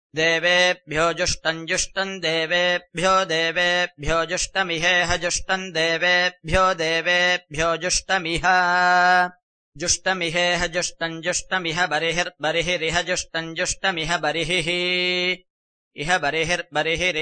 देवेभ्यो जुष्टम् जुष्टम् देवेभ्यो जुष्टमिहेह जुष्टम् देवेभ्यो जुष्टमिह जुष्टमिहेह जुष्टम् जुष्टमिह बर्हिर्बर्हिरिह जुष्टम् जुष्टमिह बर्हिः इह बर्हिर्बर्हिरि